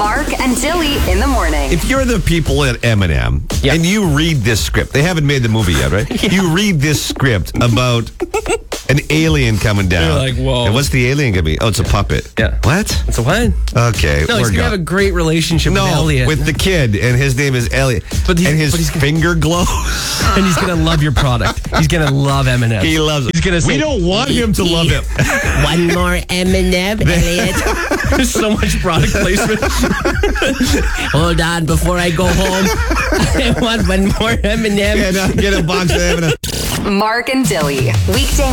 Mark and Dilly in the morning. If you're the people at M&M and you read this script, they haven't made the movie yet, right? You read this script about an alien coming down. You're like, whoa. And what's the alien going to be? Oh, it's a puppet. Yeah. What? It's a what? Okay. No, he's going to have a great relationship with Elliot. With the kid, and his name is Elliot. And his finger glows. And he's going to love your product. He's going to love M&M. He loves it. He's going to say, we don't want him to love him. One more M&M, Elliot. There's so much product placement. Hold on, before I go home, I want one more M&M. Get a box of M&M. Mark and Dilly. Weekday